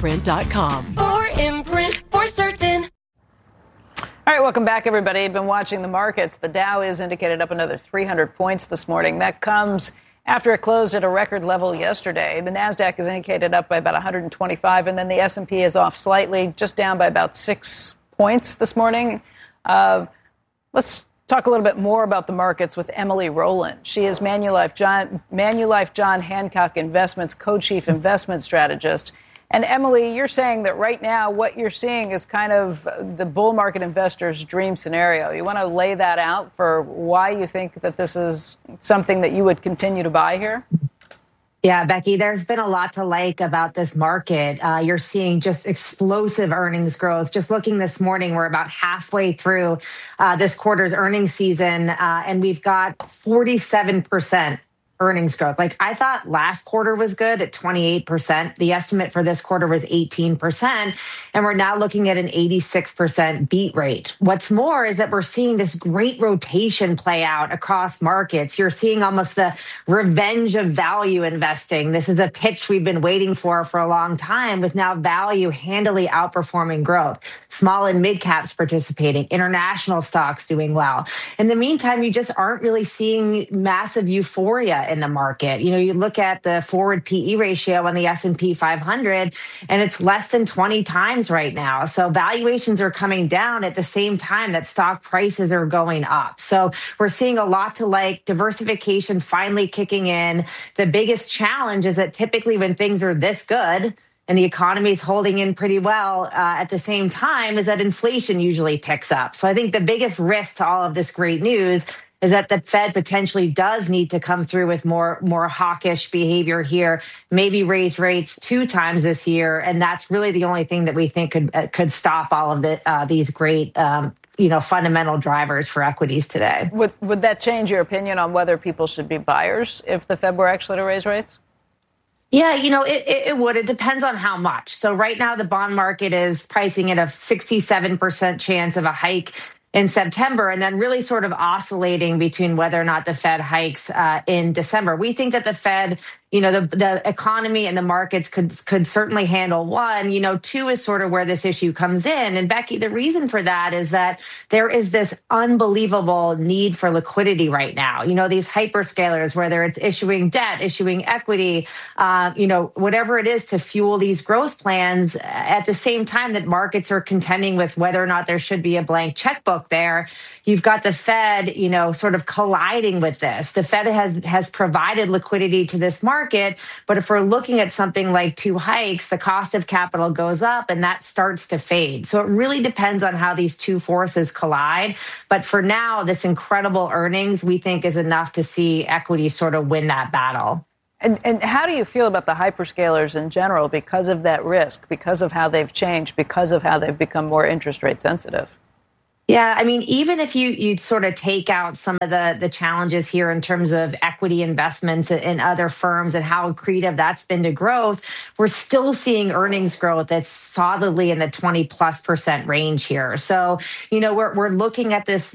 4imprint.com. For Imprint, for certain. All right, welcome back, everybody. You've been watching the markets. The Dow is indicated up another 300 points this morning. That comes after it closed at a record level yesterday. The Nasdaq is indicated up by about 125, and then the S&P is off slightly, just down by about 6 points this morning. Let's talk a little bit more about the markets with Emily Rowland. She is Manulife John Hancock Investments co-chief investment strategist. And Emily, you're saying that right now what you're seeing is kind of the bull market investor's dream scenario. You want to lay that out for why you think that this is something that you would continue to buy here? Yeah, Becky, there's been a lot to like about this market. You're seeing just explosive earnings growth. Just looking this morning, we're about halfway through this quarter's earnings season, and we've got 47% earnings growth. Like, I thought last quarter was good at 28%. The estimate for this quarter was 18%. And we're now looking at an 86% beat rate. What's more is that we're seeing this great rotation play out across markets. You're seeing almost the revenge of value investing. This is a pitch we've been waiting for a long time, with now value handily outperforming growth. Small and mid caps participating, international stocks doing well. In the meantime, you just aren't really seeing massive euphoria in the market. You know, you look at the forward PE ratio on the S&P 500, and it's less than 20 times right now. So valuations are coming down at the same time that stock prices are going up. So we're seeing a lot to like, diversification finally kicking in. The biggest challenge is that typically when things are this good and the economy is holding in pretty well at the same time, is that inflation usually picks up. So I think the biggest risk to all of this great news is that the Fed potentially does need to come through with more hawkish behavior here, maybe raise rates 2 times this year. And that's really the only thing that we think could stop all of these great fundamental drivers for equities today. Would that change your opinion on whether people should be buyers if the Fed were actually to raise rates? Yeah, it would. It depends on how much. So right now, the bond market is pricing at a 67% chance of a hike in September, and then really sort of oscillating between whether or not the Fed hikes in December. We think that the Fed, the economy and the markets could certainly handle 1. 2 is sort of where this issue comes in. And Becky, the reason for that is that there is this unbelievable need for liquidity right now. These hyperscalers, whether it's issuing debt, issuing equity, whatever it is to fuel these growth plans, at the same time that markets are contending with whether or not there should be a blank checkbook there, you've got the Fed, sort of colliding with this. The Fed has provided liquidity to this market, but if we're looking at something like 2 hikes, the cost of capital goes up and that starts to fade. So it really depends on how these 2 forces collide. But for now, this incredible earnings, we think, is enough to see equity sort of win that battle. And how do you feel about the hyperscalers in general because of that risk, because of how they've changed, because of how they've become more interest rate sensitive? Yeah, I mean, even if you'd sort of take out some of the challenges here in terms of equity investments in other firms and how accretive that's been to growth, we're still seeing earnings growth that's solidly in the 20+% range here. So, we're looking at this,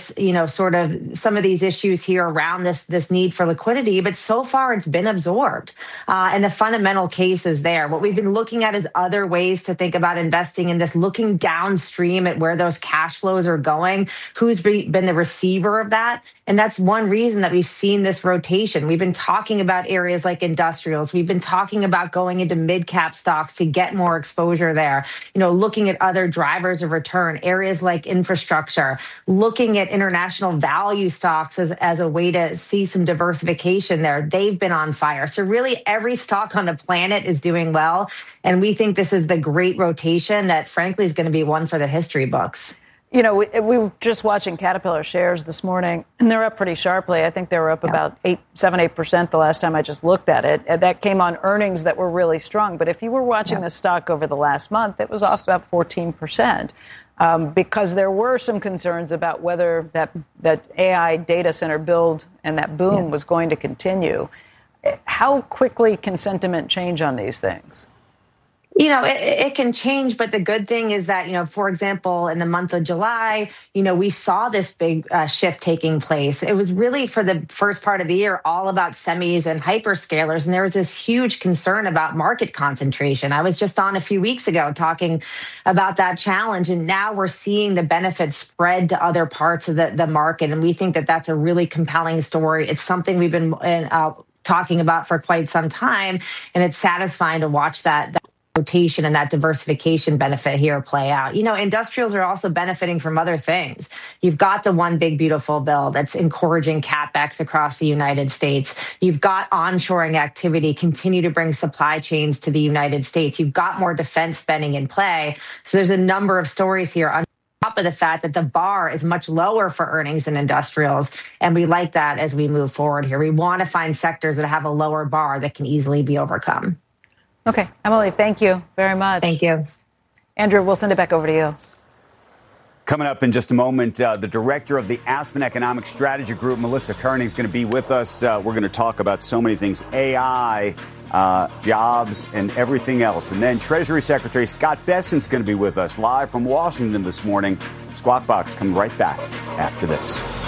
sort of some of these issues here around this need for liquidity, but so far it's been absorbed. And the fundamental case is there. What we've been looking at is other ways to think about investing in this, looking downstream at where those cash flows are going, who's been the receiver of that. And that's one reason that we've seen this rotation. We've been talking about areas like industrials. We've been talking about going into mid-cap stocks to get more exposure there, looking at other drivers of return, areas like infrastructure, looking at international value stocks as a way to see some diversification there. They've been on fire. So really every stock on the planet is doing well. And we think this is the great rotation that frankly is going to be one for the history books. We were just watching Caterpillar shares this morning, and they're up pretty sharply. I think they were up about 8% the last time I just looked at it. And that came on earnings that were really strong. But if you were watching the stock over the last month, it was off about 14%. Because there were some concerns about whether that AI data center build and that boom was going to continue. How quickly can sentiment change on these things? It can change, but the good thing is that, for example, in the month of July, we saw this big shift taking place. It was really for the first part of the year all about semis and hyperscalers. And there was this huge concern about market concentration. I was just on a few weeks ago talking about that challenge. And now we're seeing the benefits spread to other parts of the market. And we think that that's a really compelling story. It's something we've been talking about for quite some time. And it's satisfying to watch that rotation and that diversification benefit here play out. Industrials are also benefiting from other things. You've got the one big beautiful bill that's encouraging CapEx across the United States. You've got onshoring activity continue to bring supply chains to the United States. You've got more defense spending in play. So there's a number of stories here on top of the fact that the bar is much lower for earnings in industrials. And we like that as we move forward here. We want to find sectors that have a lower bar that can easily be overcome. Okay, Emily, thank you very much. Thank you. Andrew, we'll send it back over to you. Coming up in just a moment, the director of the Aspen Economic Strategy Group, Melissa Kearney, is going to be with us. We're going to talk about so many things, AI, jobs, and everything else. And then Treasury Secretary Scott Bessent's going to be with us live from Washington this morning. Squawk Box coming right back after this.